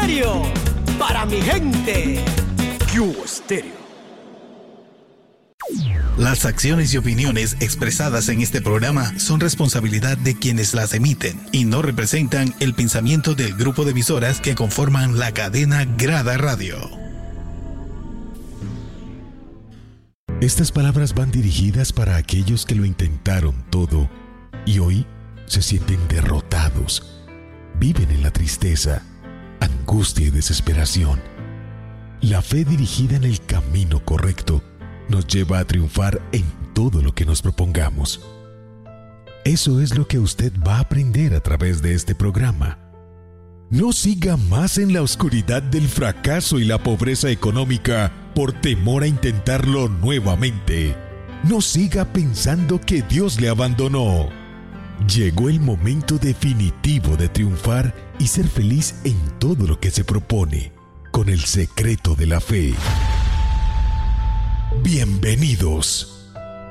Estéreo, para mi gente. Q Estéreo. Las acciones y opiniones expresadas en este programa son responsabilidad de quienes las emiten y no representan el pensamiento del grupo de emisoras que conforman la cadena Grada Radio. Estas palabras van dirigidas para aquellos que lo intentaron todo y hoy se sienten derrotados. Viven en la tristeza, angustia y desesperación. La fe dirigida en el camino correcto nos lleva a triunfar en todo lo que nos propongamos. Eso es lo que usted va a aprender a través de este programa. No siga más en la oscuridad del fracaso y la pobreza económica por temor a intentarlo nuevamente. No siga pensando que Dios le abandonó. Llegó el momento definitivo de triunfar y ser feliz en todo lo que se propone, con el secreto de la fe. Bienvenidos.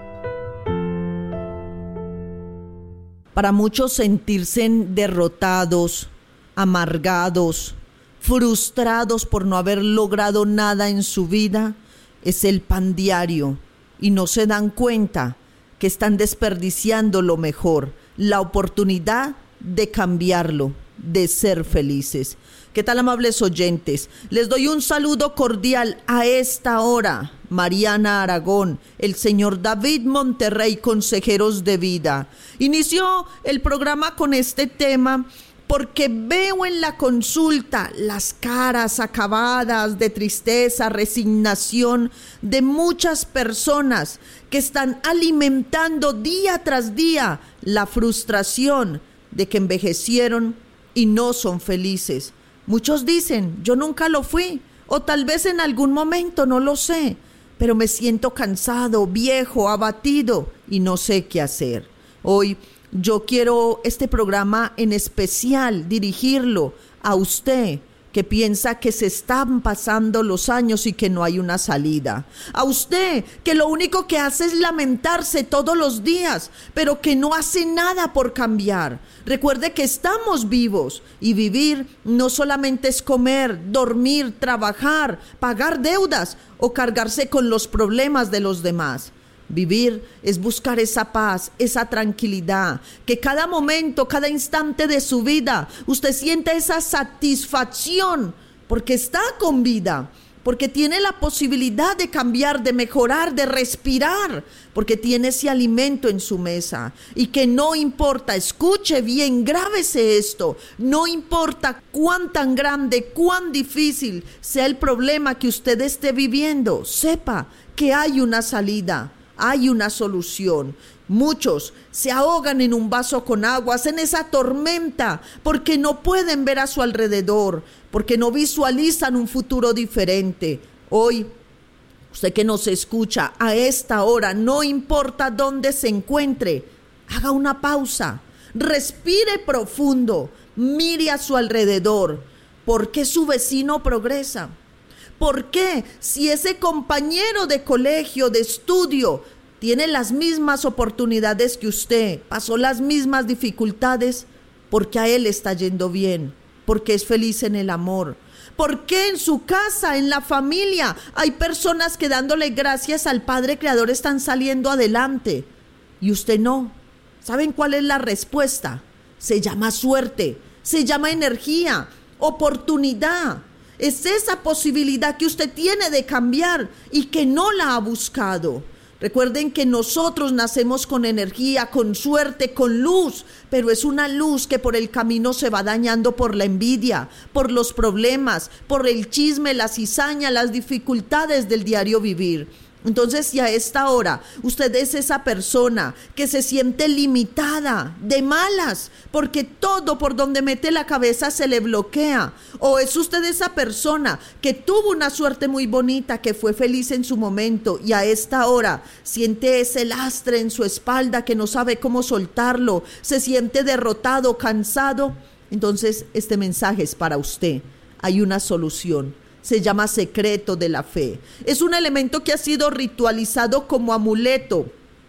Para muchos sentirse derrotados, amargados, frustrados por no haber logrado nada en su vida, es el pan diario y no se dan cuenta que están desperdiciando lo mejor, la oportunidad de cambiarlo, de ser felices. ¿Qué tal, amables oyentes? Les doy un saludo cordial a esta hora. Mariana Aragón, el señor David Monterrey, consejeros de vida. Inició el programa con este tema porque veo en la consulta las caras acabadas de tristeza, resignación de muchas personas que están alimentando día tras día la frustración de que envejecieron y no son felices. Muchos dicen, yo nunca lo fui, o tal vez en algún momento, no lo sé, pero me siento cansado, viejo, abatido y no sé qué hacer. Hoy yo quiero este programa en especial dirigirlo a usted que piensa que se están pasando los años y que no hay una salida. A usted que lo único que hace es lamentarse todos los días, pero que no hace nada por cambiar. Recuerde que estamos vivos y vivir no solamente es comer, dormir, trabajar, pagar deudas o cargarse con los problemas de los demás. Vivir es buscar esa paz, esa tranquilidad, que cada momento, cada instante de su vida, usted sienta esa satisfacción porque está con vida, porque tiene la posibilidad de cambiar, de mejorar, de respirar, porque tiene ese alimento en su mesa. Y que no importa, escuche bien, grábese esto, no importa cuán tan grande, cuán difícil sea el problema que usted esté viviendo, sepa que hay una salida. Hay una solución. Muchos se ahogan en un vaso con aguas, en esa tormenta, porque no pueden ver a su alrededor, porque no visualizan un futuro diferente. Hoy, usted que nos escucha a esta hora, no importa dónde se encuentre, haga una pausa, respire profundo, mire a su alrededor. ¿Por qué su vecino progresa? ¿Por qué? Si ese compañero de colegio, de estudio, tiene las mismas oportunidades que usted, pasó las mismas dificultades, ¿por qué a él está yendo bien? Porque es feliz en el amor. ¿Por qué en su casa, en la familia, hay personas que dándole gracias al Padre Creador están saliendo adelante y usted no? ¿Saben cuál es la respuesta? Se llama suerte, se llama energía, oportunidad. Es esa posibilidad que usted tiene de cambiar y que no la ha buscado. Recuerden que nosotros nacemos con energía, con suerte, con luz, pero es una luz que por el camino se va dañando por la envidia, por los problemas, por el chisme, la cizaña, las dificultades del diario vivir. Entonces, si a esta hora usted es esa persona que se siente limitada, de malas, porque todo por donde mete la cabeza se le bloquea, o es usted esa persona que tuvo una suerte muy bonita, que fue feliz en su momento y a esta hora siente ese lastre en su espalda que no sabe cómo soltarlo, se siente derrotado, cansado, entonces este mensaje es para usted. Hay una solución. Se llama secreto de la fe. Es un elemento que ha sido ritualizado como amuleto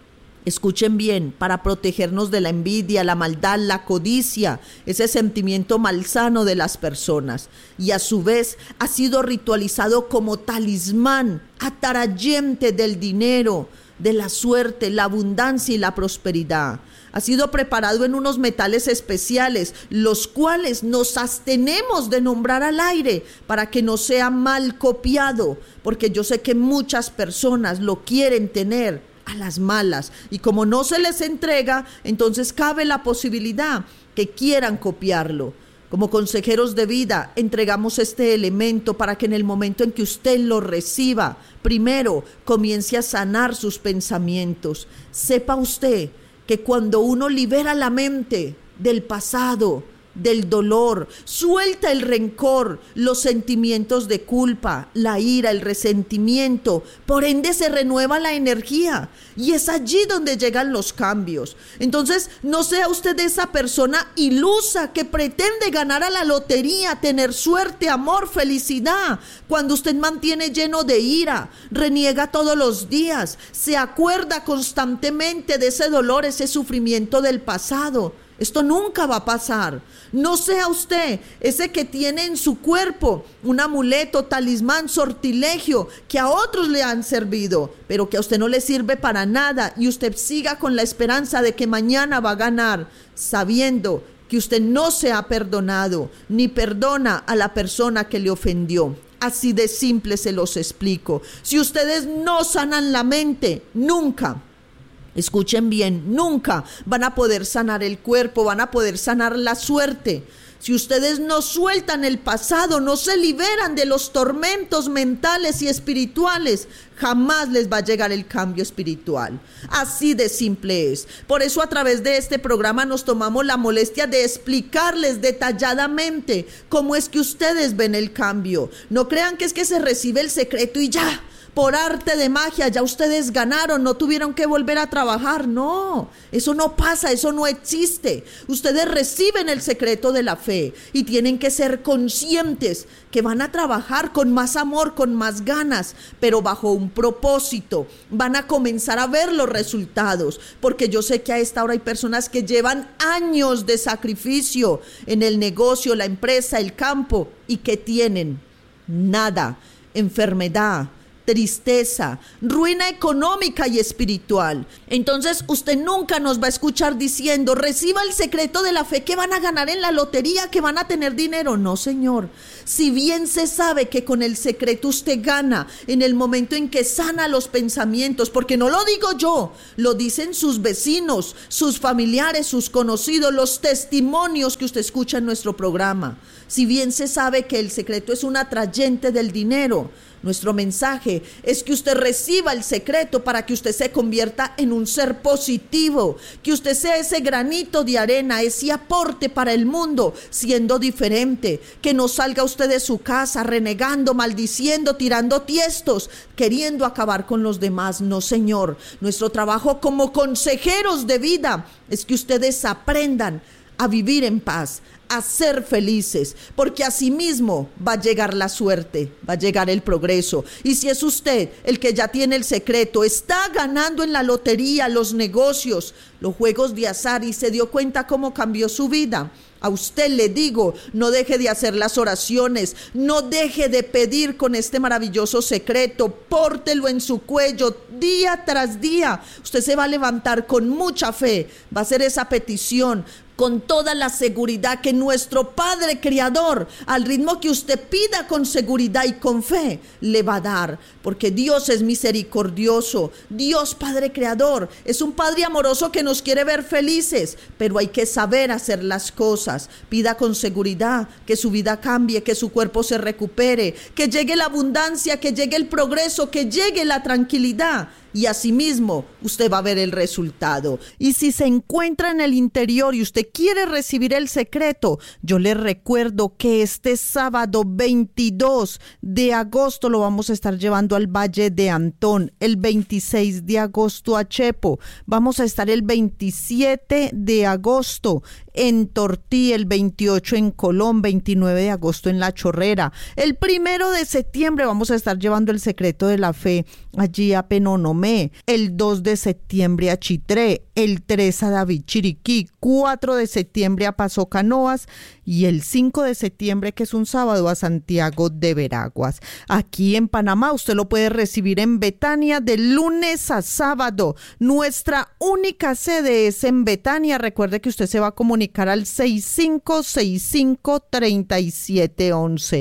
Escuchen bien, para protegernos de la envidia, la maldad, la codicia, ese sentimiento malsano de las personas. Y a su vez ha sido ritualizado como talismán atrayente del dinero, de la suerte, la abundancia y la prosperidad. Ha sido preparado en unos metales especiales, los cuales nos abstenemos de nombrar al aire para que no sea mal copiado, porque yo sé que muchas personas lo quieren tener a las malas, y como no se les entrega, entonces cabe la posibilidad que quieran copiarlo. Como consejeros de vida, entregamos este elemento para que en el momento en que usted lo reciba, primero comience a sanar sus pensamientos. Sepa usted que cuando uno libera la mente del pasado, del dolor, suelta el rencor, los sentimientos de culpa, la ira, el resentimiento, por ende se renueva la energía y es allí donde llegan los cambios. Entonces, no sea usted esa persona ilusa que pretende ganar a la lotería, tener suerte, amor, felicidad, cuando usted mantiene lleno de ira, reniega todos los días, se acuerda constantemente de ese dolor, ese sufrimiento del pasado. Esto nunca va a pasar. No sea usted ese que tiene en su cuerpo un amuleto, talismán, sortilegio que a otros le han servido, pero que a usted no le sirve para nada, y usted siga con la esperanza de que mañana va a ganar, sabiendo que usted no se ha perdonado ni perdona a la persona que le ofendió. Así de simple se los explico. Si ustedes no sanan la mente, nunca, escuchen bien, nunca van a poder sanar el cuerpo, van a poder sanar la suerte. Si ustedes no sueltan el pasado, no se liberan de los tormentos mentales y espirituales, jamás les va a llegar el cambio espiritual. Así de simple es. Por eso a través de este programa nos tomamos la molestia de explicarles detalladamente cómo es que ustedes ven el cambio. No crean que es que se recibe el secreto y ya, por arte de magia, ya ustedes ganaron, no tuvieron que volver a trabajar. No, eso no pasa, eso no existe. Ustedes reciben el secreto de la fe y tienen que ser conscientes que van a trabajar con más amor, con más ganas, pero bajo un propósito. Van a comenzar a ver los resultados, porque yo sé que a esta hora hay personas que llevan años de sacrificio en el negocio, la empresa, el campo, y que tienen nada, enfermedad, tristeza, ruina económica y espiritual. Entonces usted nunca nos va a escuchar diciendo: reciba el secreto de la fe, que van a ganar en la lotería, que van a tener dinero. No, señor. Si bien se sabe que con el secreto usted gana en el momento en que sana los pensamientos, porque no lo digo yo, lo dicen sus vecinos, sus familiares, sus conocidos, los testimonios que usted escucha en nuestro programa. Si bien se sabe que el secreto es un atrayente del dinero, nuestro mensaje es que usted reciba el secreto para que usted se convierta en un ser positivo, que usted sea ese granito de arena, ese aporte para el mundo, siendo diferente, que no salga usted de su casa renegando, maldiciendo, tirando tiestos, queriendo acabar con los demás. No, señor. Nuestro trabajo como consejeros de vida es que ustedes aprendan a vivir en paz, a ser felices, porque asimismo va a llegar la suerte, va a llegar el progreso. Y si es usted el que ya tiene el secreto, está ganando en la lotería, los negocios, los juegos de azar, y se dio cuenta cómo cambió su vida, a usted le digo, no deje de hacer las oraciones, no deje de pedir con este maravilloso secreto, pórtelo en su cuello día tras día. Usted se va a levantar con mucha fe, va a hacer esa petición con toda la seguridad que nuestro Padre Creador, al ritmo que usted pida con seguridad y con fe, le va a dar, porque Dios es misericordioso. Dios Padre Creador es un Padre amoroso que nos quiere ver felices, pero hay que saber hacer las cosas. Pida con seguridad que su vida cambie, que su cuerpo se recupere, que llegue la abundancia, que llegue el progreso, que llegue la tranquilidad. Y asimismo usted va a ver el resultado. Y si se encuentra en el interior y usted quiere recibir el secreto, yo le recuerdo que este sábado 22 de agosto lo vamos a estar llevando al Valle de Antón, el 26 de agosto a Chepo, vamos a estar el 27 de agosto en Tortí, el 28 en Colón, 29 de agosto en La Chorrera. El 1 de septiembre vamos a estar llevando el secreto de la fe allí a Penonomé. El 2 de septiembre a Chitré, el 3 a David Chiriquí, 4 de septiembre a Paso Canoas y el 5 de septiembre, que es un sábado, a Santiago de Veraguas. Aquí en Panamá usted lo puede recibir en Betania de lunes a sábado. Nuestra única sede es en Betania. Recuerde que usted se va a comunicar al 6565-3711.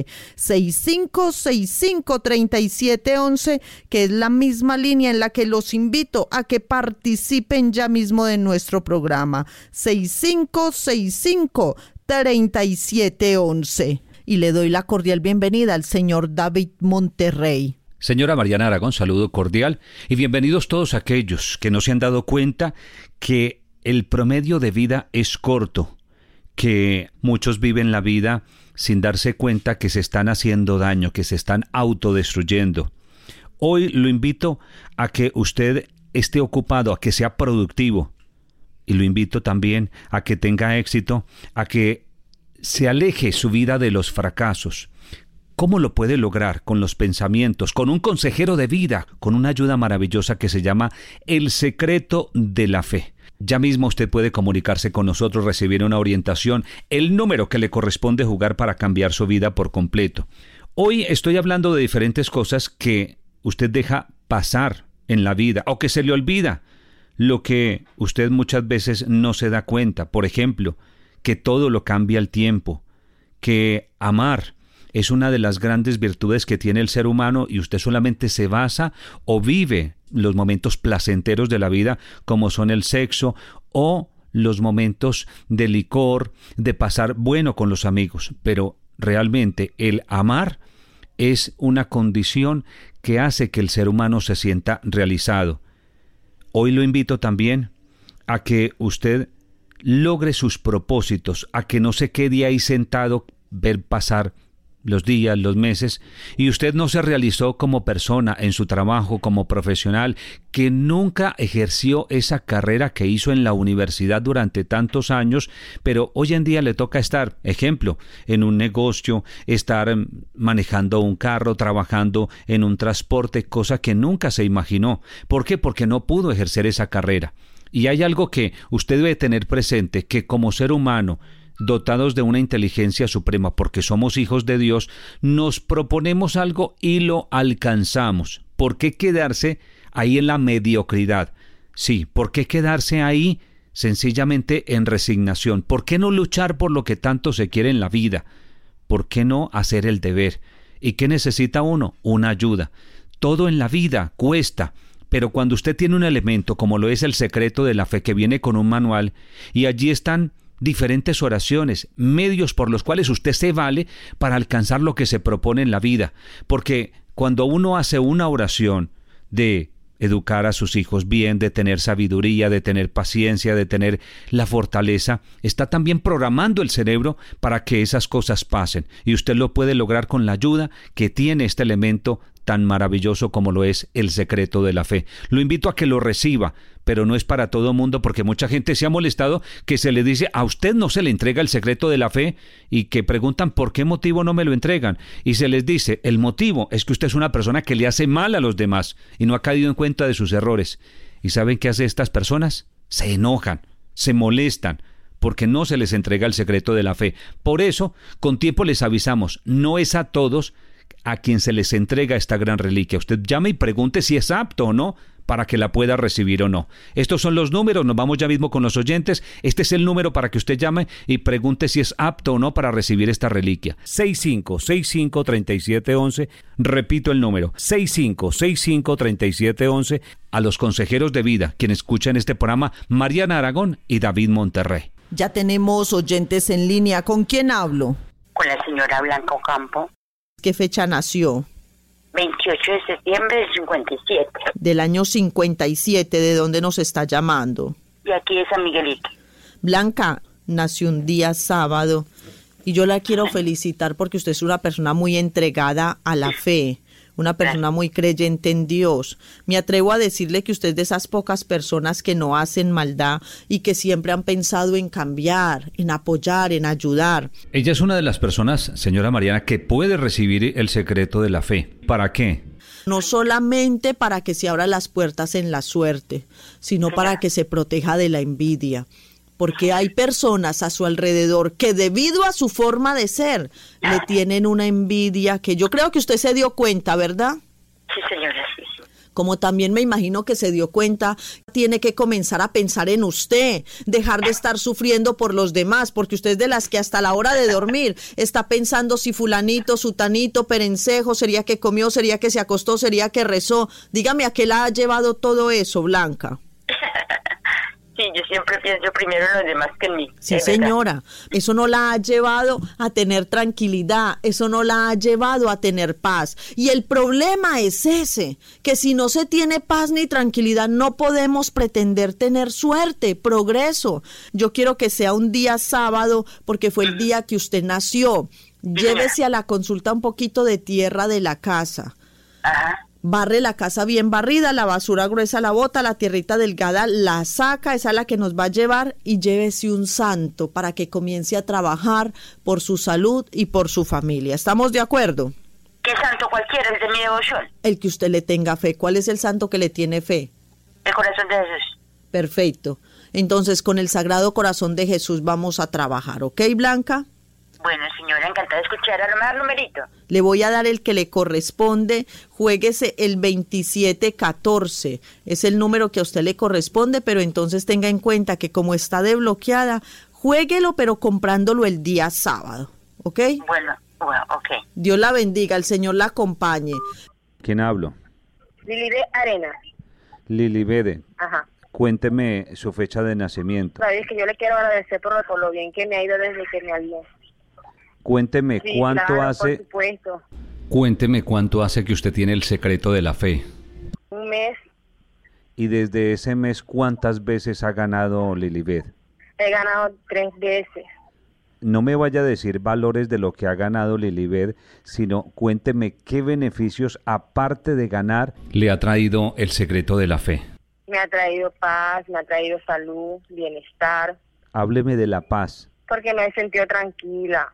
6565-3711, que es la misma línea en la que los invito a que participen ya mismo de nuestro programa. 6565-3711. Y le doy la cordial bienvenida al señor David Monterrey. Señora Mariana Aragón, saludo cordial y bienvenidos todos aquellos que no se han dado cuenta que el promedio de vida es corto, que muchos viven la vida sin darse cuenta que se están haciendo daño, que se están autodestruyendo. Hoy lo invito a que usted esté ocupado, a que sea productivo, y lo invito también a que tenga éxito, a que se aleje su vida de los fracasos. ¿Cómo lo puede lograr? Con los pensamientos, con un consejero de vida, con una ayuda maravillosa que se llama El Secreto de la Fe. Ya mismo usted puede comunicarse con nosotros, recibir una orientación, el número que le corresponde jugar para cambiar su vida por completo. Hoy estoy hablando de diferentes cosas que usted deja pasar en la vida o que se le olvida, lo que usted muchas veces no se da cuenta. Por ejemplo, que todo lo cambia el tiempo, que amar es una de las grandes virtudes que tiene el ser humano y usted solamente se basa o vive los momentos placenteros de la vida, como son el sexo o los momentos de licor, de pasar bueno con los amigos. Pero realmente el amar es una condición que hace que el ser humano se sienta realizado. Hoy lo invito también a que usted logre sus propósitos, a que no se quede ahí sentado, ver pasar los días, los meses, y usted no se realizó como persona en su trabajo, como profesional, que nunca ejerció esa carrera que hizo en la universidad durante tantos años, pero hoy en día le toca estar, ejemplo, en un negocio, estar manejando un carro, trabajando en un transporte, cosa que nunca se imaginó. ¿Por qué? Porque no pudo ejercer esa carrera. Y hay algo que usted debe tener presente, que como ser humano, dotados de una inteligencia suprema, porque somos hijos de Dios, nos proponemos algo y lo alcanzamos. ¿Por qué quedarse ahí en la mediocridad? Sí, ¿por qué quedarse ahí sencillamente en resignación? ¿Por qué no luchar por lo que tanto se quiere en la vida? ¿Por qué no hacer el deber? ¿Y qué necesita uno? Una ayuda. Todo en la vida cuesta. Pero cuando usted tiene un elemento como lo es el secreto de la fe, que viene con un manual, y allí están diferentes oraciones, medios por los cuales usted se vale para alcanzar lo que se propone en la vida. Porque cuando uno hace una oración de educar a sus hijos bien, de tener sabiduría, de tener paciencia, de tener la fortaleza, está también programando el cerebro para que esas cosas pasen. Y usted lo puede lograr con la ayuda que tiene este elemento tan maravilloso como lo es el secreto de la fe. Lo invito a que lo reciba, pero no es para todo mundo, porque mucha gente se ha molestado que se le dice: a usted no se le entrega el secreto de la fe, y que preguntan por qué motivo no me lo entregan, y se les dice: el motivo es que usted es una persona que le hace mal a los demás y no ha caído en cuenta de sus errores. ¿Y saben qué hacen estas personas? Se enojan, se molestan, porque no se les entrega el secreto de la fe. Por eso, con tiempo les avisamos, no es a todos a quien se les entrega esta gran reliquia. Usted llame y pregunte si es apto o no para que la pueda recibir o no. Estos son los números, nos vamos ya mismo con los oyentes. Este es el número para que usted llame y pregunte si es apto o no para recibir esta reliquia. 6565-3711, repito el número, 6565-3711, a los consejeros de vida, quienes escuchan este programa, Mariana Aragón y David Monterrey. Ya tenemos oyentes en línea. ¿Con quién hablo? Con la señora Blanca Ocampo. ¿Qué fecha nació? 28 de septiembre del 57. Del año 57, ¿de dónde nos está llamando? Y aquí de San Miguelito. Blanca nació un día sábado y yo la quiero felicitar porque usted es una persona muy entregada a la fe, una persona muy creyente en Dios. Me atrevo a decirle que usted es de esas pocas personas que no hacen maldad y que siempre han pensado en cambiar, en apoyar, en ayudar. Ella es una de las personas, señora Mariana, que puede recibir el secreto de la fe. ¿Para qué? No solamente para que se abran las puertas en la suerte, sino para que se proteja de la envidia. Porque hay personas a su alrededor que debido a su forma de ser le tienen una envidia que yo creo que usted se dio cuenta, ¿verdad? Sí, señora, sí. Como también me imagino que se dio cuenta, tiene que comenzar a pensar en usted, dejar de estar sufriendo por los demás, porque usted es de las que hasta la hora de dormir está pensando si fulanito, sutanito, perencejo, sería que comió, sería que se acostó, sería que rezó. Dígame, ¿a qué la ha llevado todo eso, Blanca? Sí, yo siempre pienso primero en los demás que en mí. Sí, señora, eso no la ha llevado a tener tranquilidad, eso no la ha llevado a tener paz. Y el problema es ese, que si no se tiene paz ni tranquilidad, no podemos pretender tener suerte, progreso. Yo quiero que sea un día sábado, porque fue el día que usted nació. Llévese a la consulta un poquito de tierra de la casa. Ajá. Barre la casa bien barrida, la basura gruesa la bota, la tierrita delgada la saca, esa es la que nos va a llevar, y llévese un santo para que comience a trabajar por su salud y por su familia. ¿Estamos de acuerdo? ¿Qué santo cualquiera es de mi devoción? El que usted le tenga fe. ¿Cuál es el santo que le tiene fe? El corazón de Jesús. Perfecto. Entonces, con el Sagrado Corazón de Jesús vamos a trabajar, ¿ok, Blanca? Bueno, señora, encantada de escuchar. ¿Me da el numerito? Le voy a dar el que le corresponde. Juéguese el 2714. Es el número que a usted le corresponde, pero entonces tenga en cuenta que como está desbloqueada, juéguelo, pero comprándolo el día sábado. ¿Ok? Bueno, ok. Dios la bendiga, el Señor la acompañe. ¿Quién hablo? Lilibet Arena. Lilibet. Ajá. Cuénteme su fecha de nacimiento. Sabes que yo le quiero agradecer por lo bien que me ha ido desde que me alié. Cuénteme Sí, cuánto claro, hace. por supuesto. Cuénteme cuánto hace que usted tiene el secreto de la fe. Un mes. Y desde ese mes, ¿cuántas veces ha ganado Lilibet? He ganado 3 veces. No me vaya a decir valores de lo que ha ganado Lilibet, sino cuénteme qué beneficios, aparte de ganar, le ha traído el secreto de la fe. Me ha traído paz, me ha traído salud, bienestar. Hábleme de la paz. Porque me he sentido tranquila.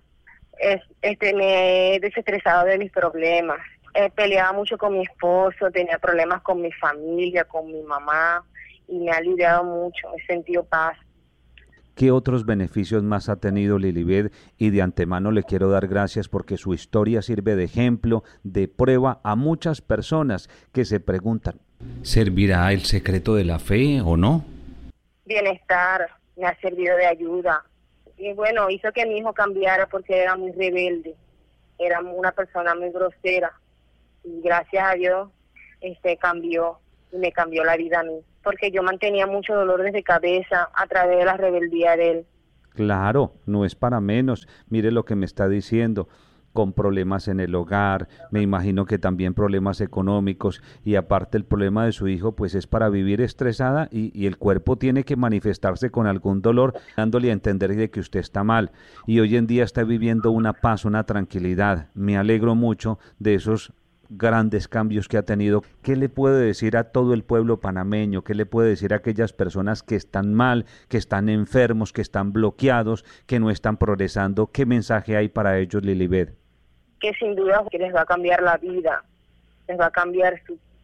Me he desestresado de mis problemas. Peleaba mucho con mi esposo, tenía problemas con mi familia, con mi mamá, y me ha aliviado mucho, he sentido paz. ¿Qué otros beneficios más ha tenido Lilibet? Y de antemano le quiero dar gracias porque su historia sirve de ejemplo, de prueba a muchas personas que se preguntan, ¿servirá el secreto de la fe o no? Bienestar, me ha servido de ayuda. Y bueno, hizo que mi hijo cambiara porque era muy rebelde, era una persona muy grosera. Y gracias a Dios, cambió y me cambió la vida a mí. Porque yo mantenía mucho dolor de cabeza a través de la rebeldía de él. Claro, no es para menos. Mire lo que me está diciendo. Con problemas en el hogar, me imagino que también problemas económicos, y aparte el problema de su hijo pues es para vivir estresada y el cuerpo tiene que manifestarse con algún dolor, dándole a entender de que usted está mal, y hoy en día está viviendo una paz, una tranquilidad. Me alegro mucho de esos grandes cambios que ha tenido. ¿Qué le puede decir a todo el pueblo panameño? ¿Qué le puede decir a aquellas personas que están mal, que están enfermos, que están bloqueados, que no están progresando? ¿Qué mensaje hay para ellos, Lilibet? Que sin duda que les va a cambiar la vida, les va a cambiar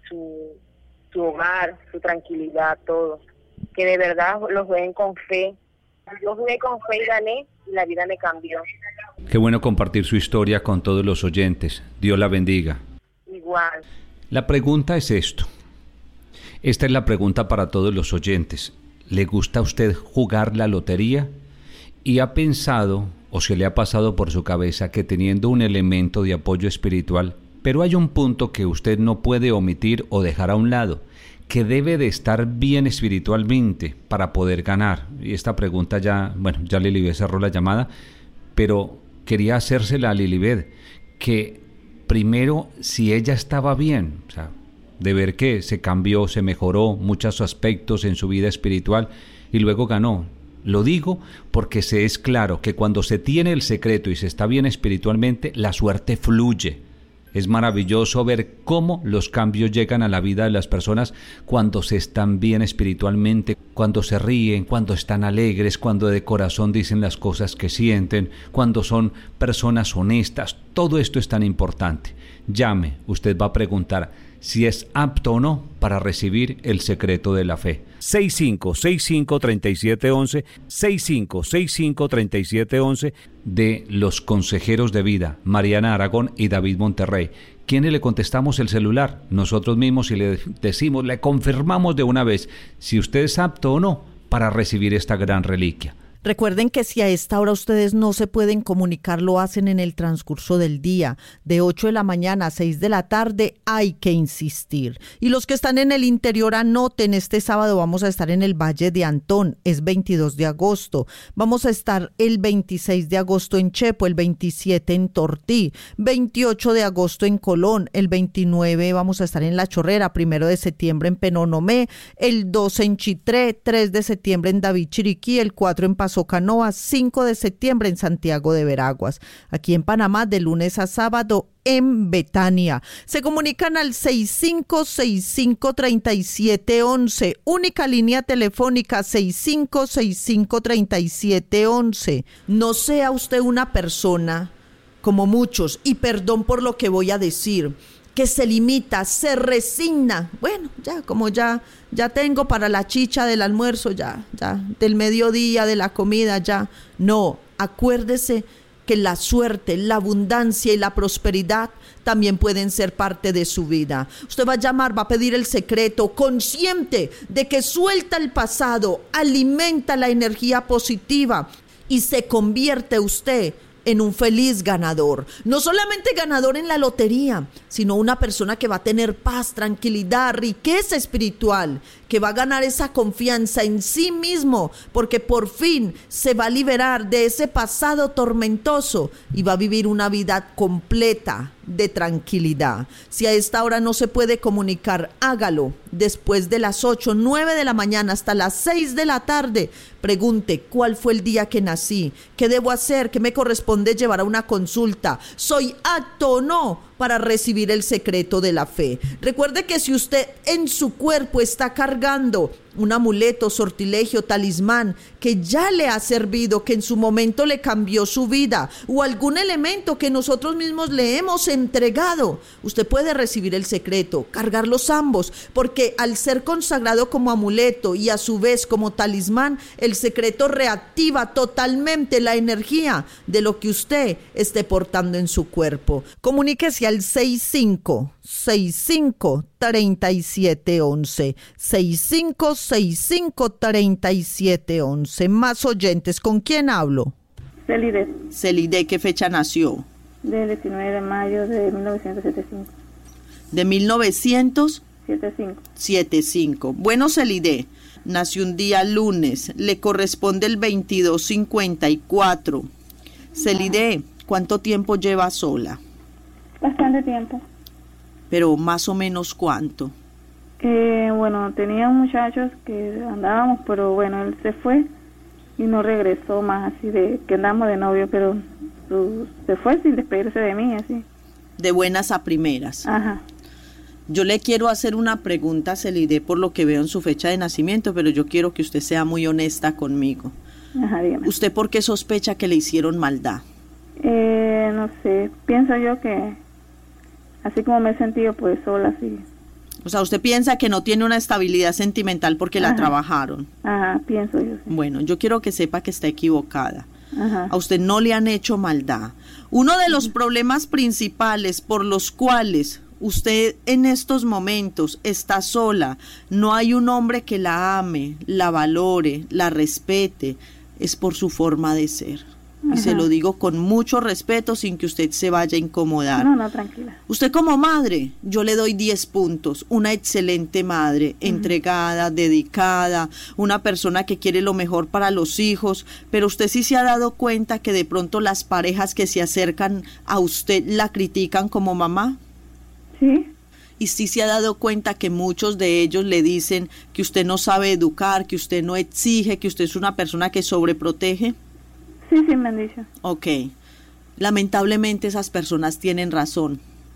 su hogar, su tranquilidad, todo. Que de verdad los jueguen con fe. Yo jugué con fe y gané, y la vida me cambió. Qué bueno compartir su historia con todos los oyentes. Dios la bendiga. Igual. La pregunta es esto. Esta es la pregunta para todos los oyentes. ¿Le gusta a usted jugar la lotería? ¿Y ha pensado o se le ha pasado por su cabeza que teniendo un elemento de apoyo espiritual, pero hay un punto que usted no puede omitir o dejar a un lado, que debe de estar bien espiritualmente para poder ganar? Y esta pregunta ya Lilibet cerró la llamada, pero quería hacérsela a Lilibet, que primero si ella estaba bien, o sea, de ver que se cambió, se mejoró muchos aspectos en su vida espiritual y luego ganó. Lo digo porque se es claro que cuando se tiene el secreto y se está bien espiritualmente, la suerte fluye. Es maravilloso ver cómo los cambios llegan a la vida de las personas cuando se están bien espiritualmente, cuando se ríen, cuando están alegres, cuando de corazón dicen las cosas que sienten, cuando son personas honestas. Todo esto es tan importante. Llame, usted va a preguntar si es apto o no para recibir el secreto de la fe. 6565-3711, 6565-3711 de los consejeros de vida, Mariana Aragón y David Monterrey. ¿Quiénes le contestamos el celular? Nosotros mismos, y le decimos, le confirmamos de una vez si usted es apto o no para recibir esta gran reliquia. Recuerden que si a esta hora ustedes no se pueden comunicar, lo hacen en el transcurso del día. De 8 de la mañana a 6 de la tarde hay que insistir. Y los que están en el interior, anoten, este sábado vamos a estar en el Valle de Antón, es 22 de agosto. Vamos a estar el 26 de agosto en Chepo, el 27 en Tortí, 28 de agosto en Colón, el 29 vamos a estar en La Chorrera, 1 de septiembre en Penonomé, el 2 en Chitré, 3 de septiembre en David Chiriquí, el 4 en Paso Canoa, 5 de septiembre en Santiago de Veraguas. Aquí en Panamá, de lunes a sábado en Betania. Se comunican al 6565-3711, única línea telefónica 6565-3711. No sea usted una persona como muchos, y perdón por lo que voy a decir, que se limita, se resigna. Bueno, ya como ya tengo para la chicha del almuerzo, ya del mediodía, de la comida, ya. No, acuérdese que la suerte, la abundancia y la prosperidad también pueden ser parte de su vida. Usted va a llamar, va a pedir el secreto, consciente de que suelta el pasado, alimenta la energía positiva y se convierte usted en un feliz ganador. No solamente ganador en la lotería, sino una persona que va a tener paz, tranquilidad, riqueza espiritual, que va a ganar esa confianza en sí mismo, porque por fin se va a liberar de ese pasado tormentoso y va a vivir una vida completa de tranquilidad. Si a esta hora no se puede comunicar, hágalo después de las 8, 9 de la mañana hasta las 6 de la tarde. Pregunte, ¿cuál fue el día que nací? ¿Qué debo hacer? ¿Qué me corresponde llevar a una consulta? ¿Soy apto o no para recibir el secreto de la fe? Recuerde que si usted en su cuerpo está cargando un amuleto, sortilegio, talismán que ya le ha servido, que en su momento le cambió su vida, o algún elemento que nosotros mismos le hemos entregado, usted puede recibir el secreto, cargarlos ambos, porque al ser consagrado como amuleto y a su vez como talismán, el secreto reactiva totalmente la energía de lo que usted esté portando en su cuerpo. Comuníquese al 6565-3711, 6565-3711. Más oyentes, ¿con quién hablo? Celide. Celide, ¿qué fecha nació? Del 19 de mayo de 1975. ¿De 1975? Bueno, Celide, nació un día lunes, le corresponde el 2254. Celide, ¿cuánto tiempo lleva sola? Bastante tiempo. Pero más o menos ¿cuánto? Bueno, tenía muchachos que andábamos, pero bueno, él se fue y no regresó más, así de que andamos de novio, pero se fue sin despedirse de mí, así. De buenas a primeras. Ajá. Yo le quiero hacer una pregunta, Celide, por lo que veo en su fecha de nacimiento, pero yo quiero que usted sea muy honesta conmigo. Ajá, dígame. ¿Usted por qué sospecha que le hicieron maldad? No sé, pienso yo que así como me he sentido pues sola, así. O sea, ¿usted piensa que no tiene una estabilidad sentimental porque Ajá. la trabajaron? Ajá, pienso yo. Sí. Bueno, yo quiero que sepa que está equivocada. Ajá. A usted no le han hecho maldad. Uno de los problemas principales por los cuales usted en estos momentos está sola, no hay un hombre que la ame, la valore, la respete, es por su forma de ser. Y se lo digo con mucho respeto sin que usted se vaya a incomodar. No, tranquila. Usted como madre, yo le doy 10 puntos. Una excelente madre, entregada, dedicada, una persona que quiere lo mejor para los hijos. Pero usted sí se ha dado cuenta que de pronto las parejas que se acercan a usted la critican como mamá. Sí. Y sí se ha dado cuenta que muchos de ellos le dicen que usted no sabe educar, que usted no exige, que usted es una persona que sobreprotege. Sí, me han dicho. Ok, lamentablemente esas personas tienen razón.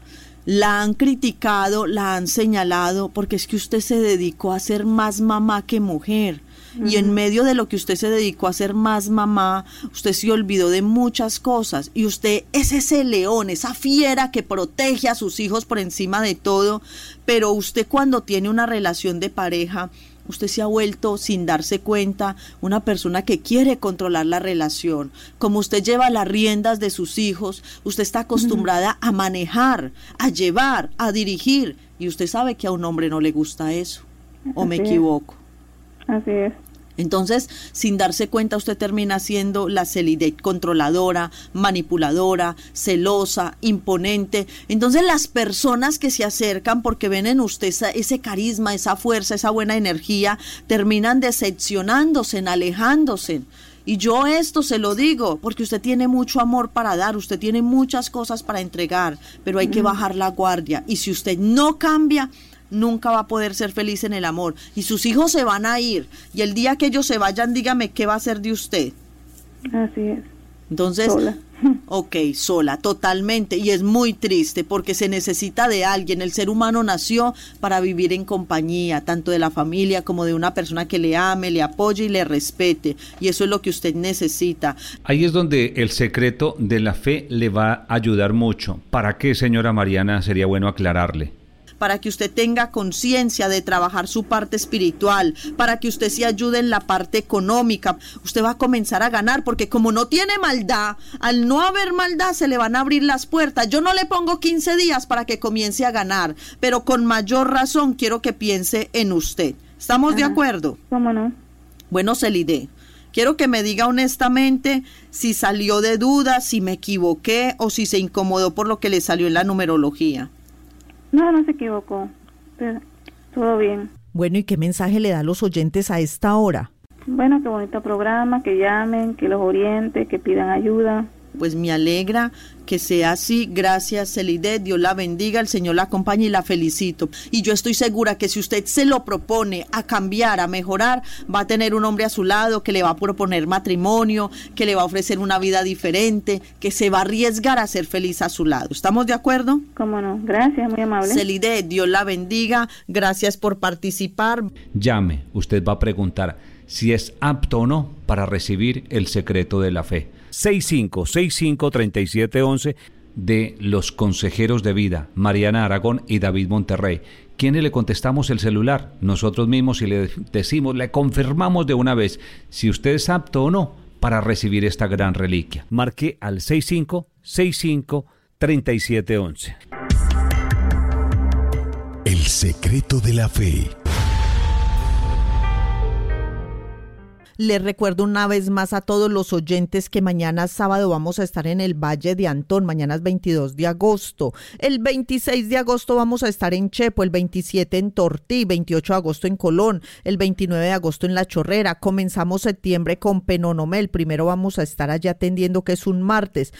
La han criticado, la han señalado, porque es que usted se dedicó a ser más mamá que mujer. Y en medio de lo que usted se dedicó a ser más mamá, usted se olvidó de muchas cosas. Y usted es ese león, esa fiera que protege a sus hijos por encima de todo. Pero usted, cuando tiene una relación de pareja, usted se ha vuelto, sin darse cuenta, una persona que quiere controlar la relación. Como usted lleva las riendas de sus hijos, usted está acostumbrada a manejar, a llevar, a dirigir. Y usted sabe que a un hombre no le gusta eso. ¿O me equivoco? Así es. Entonces, sin darse cuenta, usted termina siendo la Celide controladora, manipuladora, celosa, imponente. Entonces, las personas que se acercan porque ven en usted ese carisma, esa fuerza, esa buena energía, terminan decepcionándose, alejándose. Y yo esto se lo digo porque usted tiene mucho amor para dar, usted tiene muchas cosas para entregar, pero hay que bajar la guardia. Y si usted no cambia, nunca va a poder ser feliz en el amor. Y sus hijos se van a ir. Y el día que ellos se vayan, dígame, ¿qué va a hacer de usted? Así es. Entonces, sola. Ok, sola, totalmente. Y es muy triste porque se necesita de alguien. El ser humano nació para vivir en compañía, tanto de la familia como de una persona que le ame, le apoye y le respete. Y eso es lo que usted necesita. Ahí es donde el secreto de la fe le va a ayudar mucho. ¿Para qué, señora Mariana, sería bueno aclararle? Para que usted tenga conciencia de trabajar su parte espiritual, para que usted se ayude en la parte económica. Usted va a comenzar a ganar, porque como no tiene maldad, al no haber maldad se le van a abrir las puertas. Yo no le pongo 15 días para que comience a ganar, pero con mayor razón quiero que piense en usted. ¿Estamos de acuerdo? ¿Cómo no? Bueno, Celide, quiero que me diga honestamente si salió de dudas, si me equivoqué o si se incomodó por lo que le salió en la numerología. No se equivocó. Pero todo bien. Bueno, ¿y qué mensaje le da a los oyentes a esta hora? Bueno, qué bonito programa, que llamen, que los oriente, que pidan ayuda. Pues me alegra que sea así. Gracias, Celide. Dios la bendiga, el Señor la acompañe y la felicito. Y yo estoy segura que si usted se lo propone a cambiar, a mejorar, va a tener un hombre a su lado que le va a proponer matrimonio, que le va a ofrecer una vida diferente, que se va a arriesgar a ser feliz a su lado. ¿Estamos de acuerdo? Cómo no. Gracias, muy amable. Celide, Dios la bendiga. Gracias por participar. Llame, usted va a preguntar si es apto o no para recibir el secreto de la fe. 6565-3711 de los consejeros de vida, Mariana Aragón y David Monterrey. ¿Quiénes le contestamos el celular? Nosotros mismos, y le decimos, le confirmamos de una vez si usted es apto o no para recibir esta gran reliquia. Marque al 6565-3711. El secreto de la fe. Les recuerdo una vez más a todos los oyentes que mañana sábado vamos a estar en el Valle de Antón. Mañana es 22 de agosto. El 26 de agosto vamos a estar en Chepo, el 27 en Tortí, 28 de agosto en Colón, el 29 de agosto en La Chorrera. Comenzamos septiembre con Penonomé. El primero vamos a estar allá atendiendo, que es un martes.